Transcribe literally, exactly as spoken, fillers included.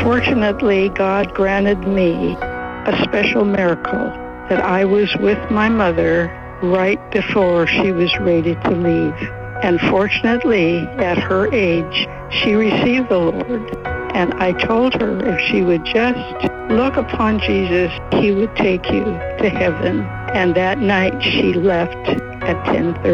Fortunately, God granted me a special miracle that I was with my mother right before she was ready to leave. And fortunately, at her age, she received the Lord. And I told her if she would just look upon Jesus, he would take you to heaven. And that night she left at ten thirty.